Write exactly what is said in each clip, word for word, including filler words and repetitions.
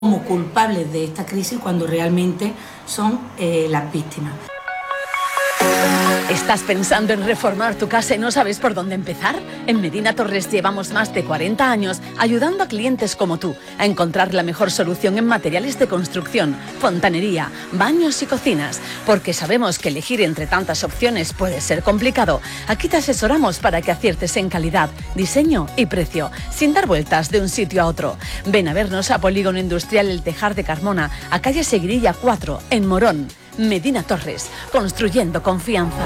como culpables de esta crisis cuando realmente son eh, las víctimas. ¿Estás pensando en reformar tu casa y no sabes por dónde empezar? En Medina Torres llevamos más de cuarenta años ayudando a clientes como tú a encontrar la mejor solución en materiales de construcción, fontanería, baños y cocinas. Porque sabemos que elegir entre tantas opciones puede ser complicado. Aquí te asesoramos para que aciertes en calidad, diseño y precio, sin dar vueltas de un sitio a otro. Ven a vernos a Polígono Industrial El Tejar de Carmona, a calle Seguirilla cuatro, en Morón. Medina Torres, construyendo confianza.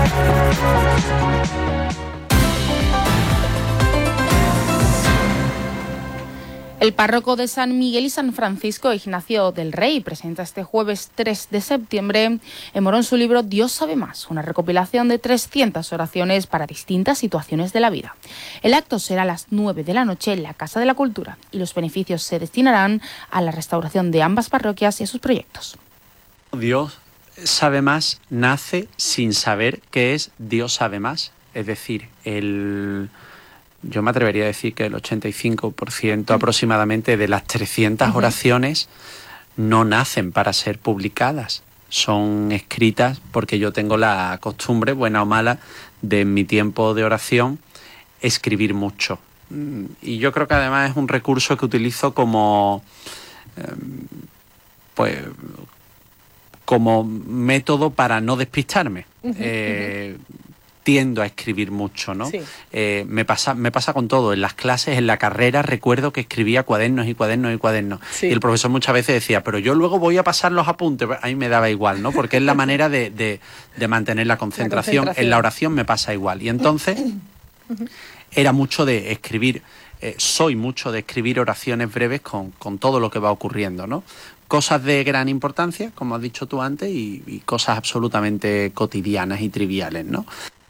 El párroco de San Miguel y San Francisco, Ignacio del Rey, presenta este jueves tres de septiembre en Morón su libro Dios sabe más, una recopilación de trescientas oraciones para distintas situaciones de la vida. El acto será a las nueve de la noche en la Casa de la Cultura y los beneficios se destinarán a la restauración de ambas parroquias y a sus proyectos. Dios sabe más nace sin saber qué es Dios sabe más. Es decir, el, yo me atrevería a decir que el ochenta y cinco por ciento aproximadamente de las trescientas uh-huh. oraciones no nacen para ser publicadas. Son escritas porque yo tengo la costumbre, buena o mala, de en mi tiempo de oración escribir mucho. Y yo creo que además es un recurso que utilizo como... Eh, pues... como método para no despistarme. Uh-huh, eh, uh-huh. Tiendo a escribir mucho, ¿no? Sí. Eh, me pasa, me pasa con todo. En las clases, en la carrera, recuerdo que escribía cuadernos y cuadernos y cuadernos. Sí. Y el profesor muchas veces decía, pero yo luego voy a pasar los apuntes. A mí me daba igual, ¿no? Porque es la manera de, de, de mantener la concentración. la concentración. En la oración me pasa igual. Y entonces uh-huh. era mucho de escribir, eh, soy mucho de escribir oraciones breves con, con todo lo que va ocurriendo, ¿no? Cosas de gran importancia, como has dicho tú antes, y, y cosas absolutamente cotidianas y triviales, ¿no?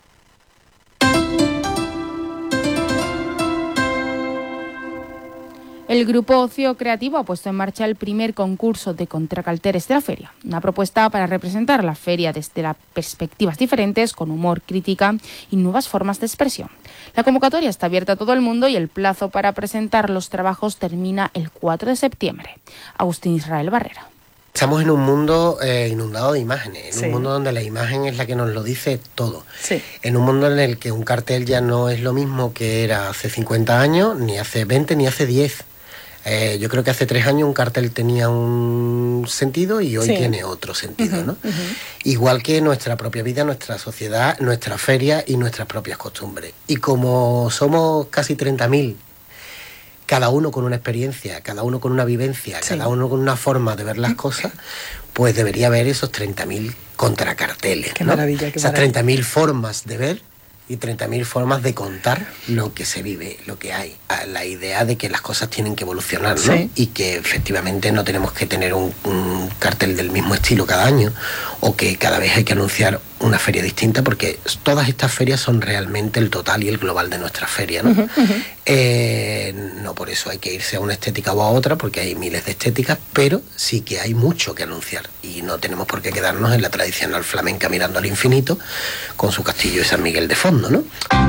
El Grupo Ocio Creativo ha puesto en marcha el primer concurso de contracalteres de la feria, una propuesta para representar la feria desde las perspectivas diferentes, con humor, crítica y nuevas formas de expresión. La convocatoria está abierta a todo el mundo y el plazo para presentar los trabajos termina el cuatro de septiembre. Agustín Israel Barrera. Estamos en un mundo eh, inundado de imágenes, en sí. un mundo donde la imagen es la que nos lo dice todo. Sí. En un mundo en el que un cartel ya no es lo mismo que era hace cincuenta años, ni hace veinte, ni hace diez. Eh, yo creo que hace tres años un cartel tenía un sentido y hoy sí. tiene otro sentido, uh-huh, ¿no? Uh-huh. Igual que nuestra propia vida, nuestra sociedad, nuestra feria y nuestras propias costumbres. Y como somos casi treinta mil, cada uno con una experiencia, cada uno con una vivencia, sí. cada uno con una forma de ver las cosas, pues debería haber esos treinta mil contracarteles, qué ¿no? maravilla, qué Esas maravilla. treinta mil formas de ver y treinta mil formas de contar lo que se vive, lo que hay. La idea de que las cosas tienen que evolucionar, ¿no? Sí. Y que efectivamente no tenemos que tener un, un cartel del mismo estilo cada año, o que cada vez hay que anunciar una feria distinta, porque todas estas ferias son realmente el total y el global de nuestra feria, ¿no? Uh-huh, uh-huh. Eh, no por eso hay que irse a una estética o a otra, porque hay miles de estéticas, pero sí que hay mucho que anunciar y no tenemos por qué quedarnos en la tradicional flamenca mirando al infinito con su castillo de San Miguel de fondo, ¿no?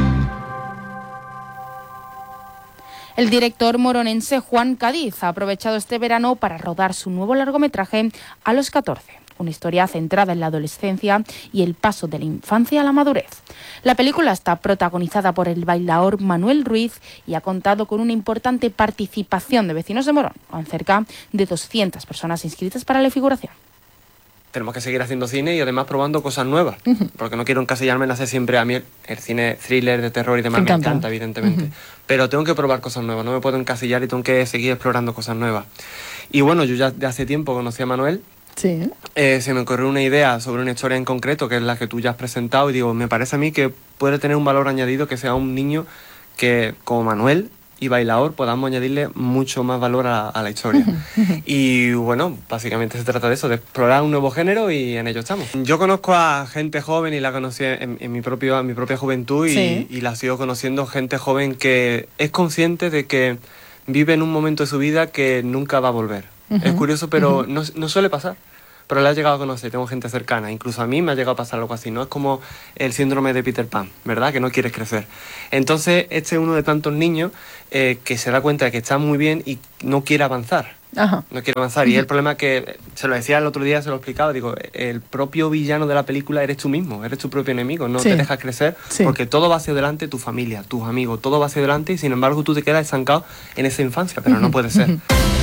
El director moronense Juan Cádiz ha aprovechado este verano para rodar su nuevo largometraje A los catorce, una historia centrada en la adolescencia y el paso de la infancia a la madurez. La película está protagonizada por el bailaor Manuel Ruiz y ha contado con una importante participación de vecinos de Morón, con cerca de doscientas personas inscritas para la figuración. Tenemos que seguir haciendo cine y además probando cosas nuevas, uh-huh. porque no quiero encasillarme en hacer siempre a mí el, el cine thriller de terror y demás, me encanta, encanta evidentemente, uh-huh. pero tengo que probar cosas nuevas, no me puedo encasillar y tengo que seguir explorando cosas nuevas. Y bueno, yo ya de hace tiempo conocí a Manuel, sí. eh, se me ocurrió una idea sobre una historia en concreto, que es la que tú ya has presentado, y digo, me parece a mí que puede tener un valor añadido que sea un niño que, como Manuel y bailaor, podamos añadirle mucho más valor a, a la historia. Y bueno, básicamente se trata de eso, de explorar un nuevo género, y en ello estamos. Yo conozco a gente joven y la conocí en, en, mi, propio, en mi propia juventud, y, sí. y la sigo conociendo, gente joven que es consciente de que vive en un momento de su vida que nunca va a volver. Uh-huh. Es curioso, pero uh-huh. no, no suele pasar. Pero la he llegado a conocer, tengo gente cercana, incluso a mí me ha llegado a pasar algo así, ¿no? Es como el síndrome de Peter Pan, ¿verdad? Que no quieres crecer. Entonces, este es uno de tantos niños eh, que se da cuenta de que está muy bien y no quiere avanzar. Ajá. No quiero avanzar. Y el problema es que, se lo decía el otro día, se lo explicaba, digo, el propio villano de la película eres tú mismo, eres tu propio enemigo, no sí. te dejas crecer, sí. porque todo va hacia adelante, tu familia, tus amigos, todo va hacia adelante y sin embargo tú te quedas estancado en esa infancia, pero uh-huh. no puede ser. Uh-huh.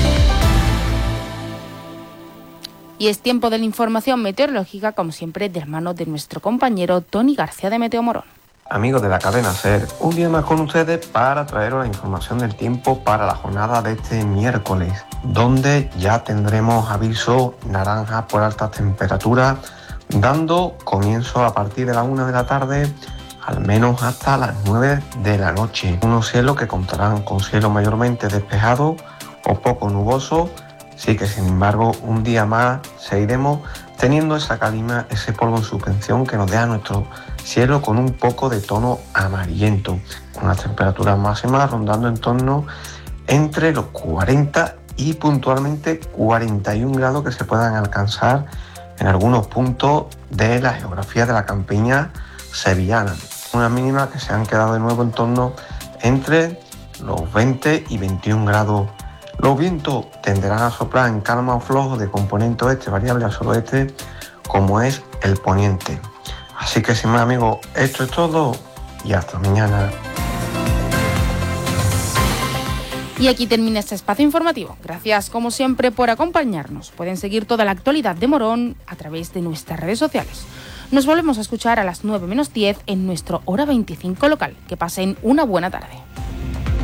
Y es tiempo de la información meteorológica, como siempre, de hermano de nuestro compañero Tony García de Meteo Morón. Amigos de la cadena SER, un día más con ustedes para traeros la información del tiempo para la jornada de este miércoles, donde ya tendremos aviso naranja por altas temperaturas, dando comienzo a partir de la una de la tarde, al menos hasta las nueve de la noche. Unos cielos que contarán con cielo mayormente despejado o poco nuboso, sí que sin embargo un día más seguiremos teniendo esa calima, ese polvo en suspensión que nos deja nuestro cielo con un poco de tono amarillento, con las temperaturas máximas rondando en torno entre los cuarenta y puntualmente cuarenta y un grados que se puedan alcanzar en algunos puntos de la geografía de la campiña sevillana. Unas mínimas que se han quedado de nuevo en torno entre los veinte y veintiún grados. Los vientos tenderán a soplar en calma o flojo de componente oeste variable al suroeste, como es el poniente. Así que sin más, amigos, esto es todo y hasta mañana. Y aquí termina este espacio informativo. Gracias, como siempre, por acompañarnos. Pueden seguir toda la actualidad de Morón a través de nuestras redes sociales. Nos volvemos a escuchar a las nueve menos diez en nuestro Hora veinticinco local. Que pasen una buena tarde.